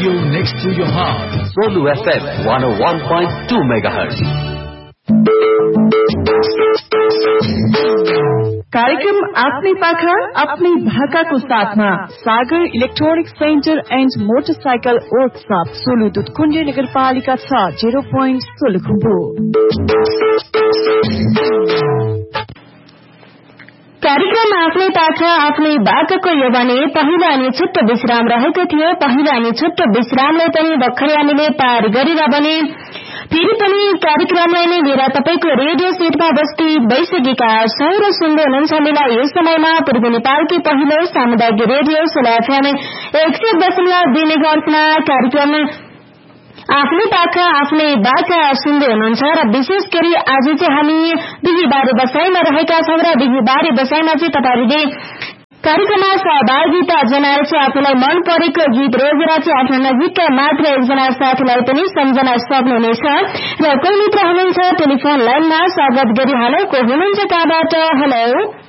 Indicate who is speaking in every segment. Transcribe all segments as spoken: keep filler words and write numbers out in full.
Speaker 1: radio next to your heart.
Speaker 2: Solu F M one oh one point two megahertz.
Speaker 3: कार्यक्रम आफ्नै पाखा आफ्नै भाकाको साथमा सागर electronic centre and motorcycle workshop Solu Dudhkund नगरपालिका छ जेरो पोइन्ट सोलुखुम्बु। कार्यक्रम आफ्नै पाखा आफ्नै भाकाको यो भने पहिला अनि छुट्टो विश्राम रहेको थियो। पहिला अनि छुट्टो विश्रामलाई पनि भर्खरै हामीले पार गरेर भने फेरि पनि कार्यक्रमलाई नै लिएर तपाईको रेडियो सेटमा बस्ती भइसकेका छौं र सुन्दै हुनुहुन्छ हामीलाई यस समयमा पूर्व नेपालकै पहिलो सामुदायिक रेडियो सोलु एफएम एक सय दशमलव दुई मेगाहर्ट्जमा कार्यक्रम आफ्नै पाखा आफ्नै बाका सुन्दै हुनुहुन्छ र विशेष गरी आज चाहिँ हामी बिहीबारे बसाइमा रहेका छौं र बिहीबारे बसाइमा चाहिँ तपाईहरुले कार्यक्रममा सहभागिता जनाएर चाहिँ आफूलाई मन परेको गीत रोजेर चाहिँ आफ्नो नजिकका मात्र एकजना साथीलाई पनि सम्झना सक्नुहुनेछ र कोही मित्र हुनुहुन्छ टेलिफोन लाइनमा स्वागत गरिहालौ। को हुनुहुन्छ कहाँबाट? हेलो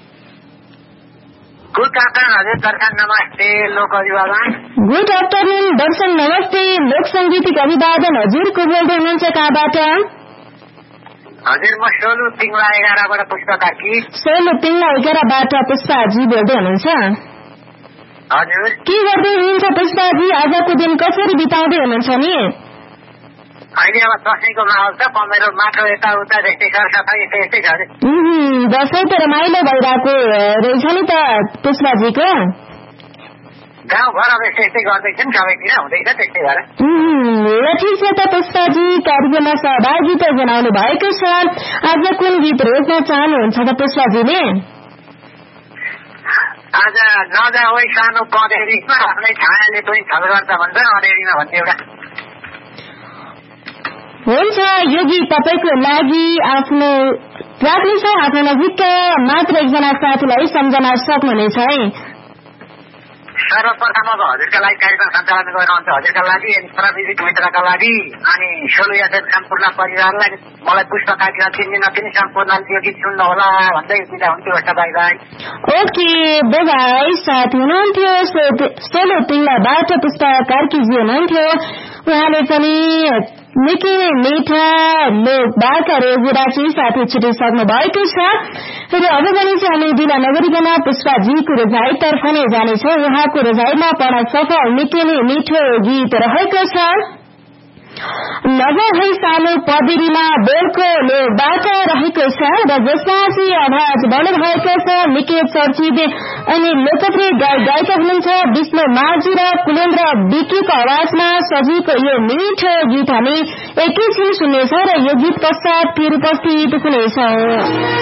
Speaker 4: गुड आफ्टरनुन हजुर दर्शन नमस्ते लोक अभिवादन।
Speaker 3: गुड आफ्टरनुन दर्शन नमस्ते लोक संगीतिक अभिवादन। हजुर को बोल्दै हुनुहुन्छ कहाँबाट?
Speaker 4: हजुर म सोलु पिङला एघारबाट पुष्पा कार्की।
Speaker 3: सोलु पिङला एघारबाट पुष्पाजी बोल्दै हुनुहुन्छ?
Speaker 4: हजुर।
Speaker 3: के गर्दै हुनुहुन्छ पुष्पाजी? आजको दिन कसरी बिताउँदै हुनुहुन्छ नि?
Speaker 4: अहिले अब दसैँको माहौल छ, पमेरो माटो यताउता त्यस्तै सरसफाइ यस्तै यस्तै छ।
Speaker 3: दसैँ त रमाइलो भइरहेको रहेछ नि त पुष्पाजीको?
Speaker 4: गाउँघर अब यस्तै यस्तै गर्दैछन्, सबैतिर हुँदैछ त्यस्तै भएर।
Speaker 3: ल ठिक छ त पुष्पाजी, कार्यक्रममा सहभागिता जनाउनु भएको छ। आज कुन गीत रोज्न चाहनुहुन्छ त पुष्पाजीले?
Speaker 4: आज नजाओइ सानो पँधेरीमा आफ्नै छायाले पनि छल गर्छ भन्छ अँधेरीमा भन्ने एउटा।
Speaker 3: हुन्छ, यो गीत तपाईँको लागि आफ्नो राख्नेछ। आफ्नो नजिकका मात्र एकजना साथीलाई सम्झना सक्नुहुनेछ है।
Speaker 4: सर्वप्रथम अब हजुरका लागि कार्यक्रम सञ्चालन गर्नुहुन्छ हजुरका लागि अनि प्रविधिक मित्रका लागि अनि सोलु एफएम सम्पूर्ण परिवारलाई मलाई पुष्पा कार्कीमा चिन्ने नचिन्ने सम्पूर्ण यो गीत सुन्नु होला भन्दै बिदा हुन्छु। By by.
Speaker 3: Okay by by. साथी हुनुहुन्थ्यो सोलु पिङलाबाट पुष्पा कार्कीजी हुनुहुन्थ्यो। उहाँले पनि निकै मिठा लोक बाका रोजेर चाहिँ साथी छुटिसक्नु भएको छ र अब भने चाहिँ हामी ढिला नगरिकन पुष्पाजीको रोजाइतर्फ नै जानेछौँ। उहाँको रोजाइमा पढ सफल निकै नै मिठो गीत रहेको छ नजर है सानो पदेरीमा बोलको लोकबाट रहेको छ र जसमा चाहिँ आवाज बन्द भएको छ निकै चर्चित अनि लोकप्रिय गायक गायिका हुनुहुन्छ विष्णु माझी र कुलेन्द्र विकीको आवाजमा सजिएको यो मिठो गीत हामी एकैछिन सुन्नेछौँ र यो गीत पश्चात फेरि उपस्थित हुनेछौँ।